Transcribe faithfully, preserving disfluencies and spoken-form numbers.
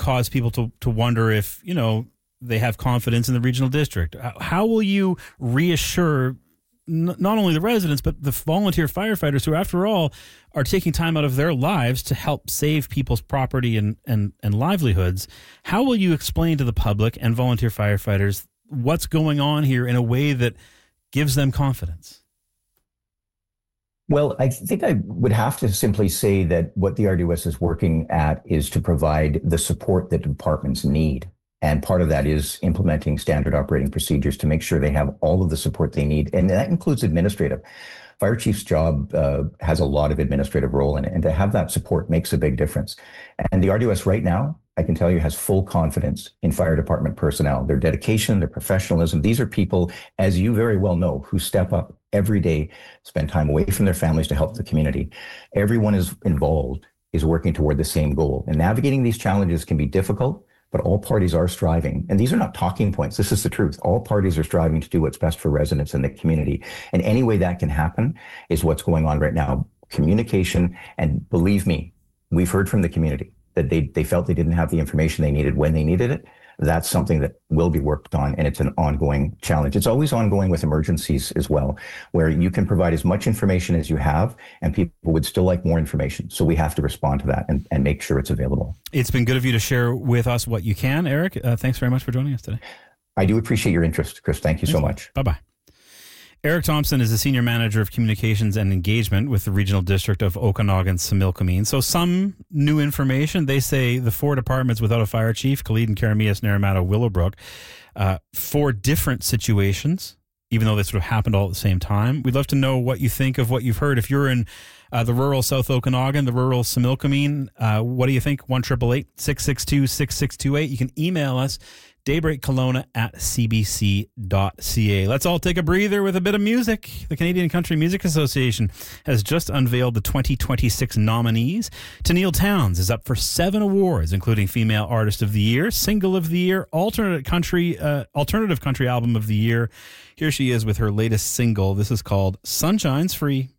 cause people to, to wonder if, you know, they have confidence in the regional district. How will you reassure n- not only the residents, but the volunteer firefighters who, after all, are taking time out of their lives to help save people's property and, and, and livelihoods? How will you explain to the public and volunteer firefighters what's going on here in a way that gives them confidence? Well, I think I would have to simply say that what the R D O S is working at is to provide the support that departments need. And part of that is implementing standard operating procedures to make sure they have all of the support they need. And that includes administrative. Fire chief's job uh, has a lot of administrative role in it. And to have that support makes a big difference. And the R D O S right now, I can tell you, has full confidence in fire department personnel, their dedication, their professionalism. These are people, as you very well know, who step up every day, spend time away from their families to help the community. Everyone is involved, is working toward the same goal. And navigating these challenges can be difficult, but all parties are striving. And these are not talking points. This is the truth. All parties are striving to do what's best for residents in the community. And any way that can happen is what's going on right now. Communication, and believe me, we've heard from the community that they, they felt they didn't have the information they needed when they needed it. That's something that will be worked on, and it's an ongoing challenge. It's always ongoing with emergencies as well, where you can provide as much information as you have, and people would still like more information. So we have to respond to that and, and make sure it's available. It's been good of you to share with us what you can, Eric. Uh, thanks very much for joining us today. I do appreciate your interest, Chris. Thank you Thanks. so much. Bye-bye. Eric Thompson is the Senior Manager of Communications and Engagement with the Regional District of Okanagan-Similkameen. So some new information. They say the four departments without a fire chief, Khalid and Karamias, Naramata, Willowbrook, uh, four different situations, even though they sort of happened all at the same time. We'd love to know what you think of what you've heard. If you're in uh, the rural South Okanagan, the rural Similkameen, uh, what do you think? one eight eight eight, six six two, six six two eight. You can email us, daybreakkelowna at c b c dot c a. Let's all take a breather with a bit of music. The Canadian Country Music Association has just unveiled the twenty twenty-six nominees. Tenille Townes is up for seven awards, including Female Artist of the Year, Single of the Year, Alternate Country, uh, Alternative Country Album of the Year. Here she is with her latest single. This is called Sunshine's Free.